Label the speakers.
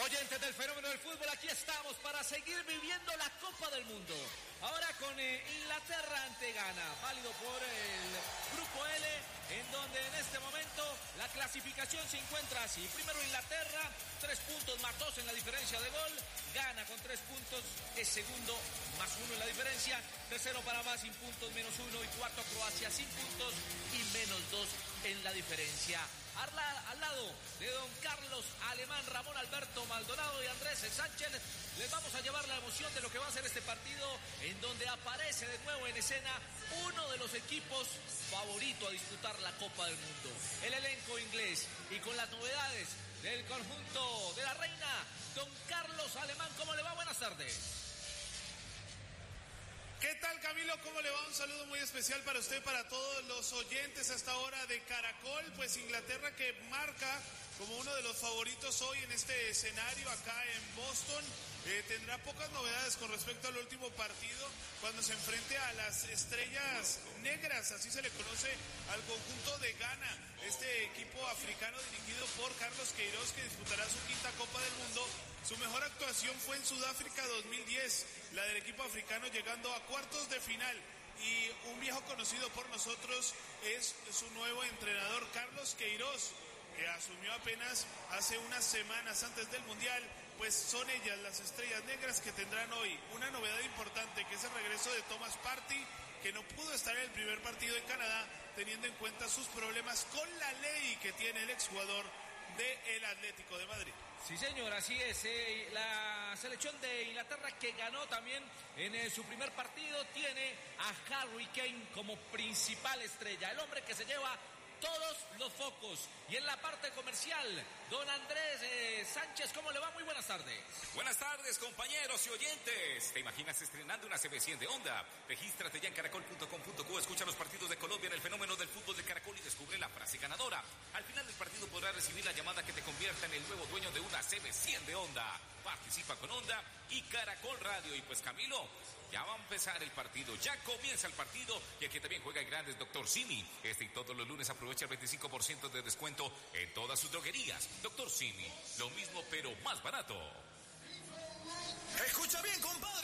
Speaker 1: Oyentes del fenómeno del fútbol, aquí estamos para seguir viviendo la Copa del Mundo. Ahora con Inglaterra ante Ghana, válido por el Grupo L, en donde en este momento la clasificación se encuentra así. Primero Inglaterra, 3 puntos más 2 en la diferencia de gol. Ghana con 3 puntos, es segundo, más 1 en la diferencia. Tercero Panamá sin puntos, menos 1. Y cuarto Croacia sin puntos y menos 2 en la diferencia. Al lado de don Carlos Alemán, Ramón Alberto Maldonado y Andrés Sánchez, les vamos a llevar la emoción de lo que va a ser este partido, en donde aparece de nuevo en escena uno de los equipos favoritos a disputar la Copa del Mundo, el elenco inglés, y con las novedades del conjunto de la Reina. Don Carlos Alemán, ¿cómo le va? Buenas tardes.
Speaker 2: ¿Qué tal, Camilo? ¿Cómo le va? Un saludo muy especial para usted, para todos los oyentes a esta hora de Caracol. Pues Inglaterra, que marca como uno de los favoritos hoy en este escenario acá en Boston, tendrá pocas novedades con respecto al último partido, cuando se enfrente a las Estrellas Negras, así se le conoce al conjunto de Ghana, este equipo africano dirigido por Carlos Queiroz, que disputará su quinta Copa del Mundo. Su mejor actuación fue en Sudáfrica 2010, la del equipo africano, llegando a cuartos de final. Y un viejo conocido por nosotros es su nuevo entrenador, Carlos Queiroz, que asumió apenas hace unas semanas antes del Mundial. Pues son ellas, las Estrellas Negras, que tendrán hoy una novedad importante, que es el regreso de Thomas Partey, que no pudo estar en el primer partido en Canadá, teniendo en cuenta sus problemas con la ley que tiene el exjugador del Atlético de Madrid.
Speaker 1: Sí, señor, así es. La selección de Inglaterra, que ganó también en su primer partido, tiene a Harry Kane como principal estrella, el hombre que se lleva todos los focos. Y en la parte comercial, don Andrés Sánchez, ¿cómo le va? Muy buenas tardes.
Speaker 3: Buenas tardes, compañeros y oyentes. ¿Te imaginas estrenando una CB100 de Honda? Regístrate ya en caracol.com.co, escucha los partidos de Colombia en el fenómeno del fútbol de Caracol y descubre la frase ganadora. Al final del partido podrás recibir la llamada que te convierta en el nuevo dueño de una CB100 de Honda. Participa con Honda y Caracol Radio. Y pues, Camilo, ya va a empezar el partido, ya comienza el partido, y aquí también juega el grande Dr. Simi. Este y todos los lunes aprovecha el 25% de descuento en todas sus droguerías. Dr. Simi, lo mismo pero más barato.
Speaker 4: Escucha bien, compadre.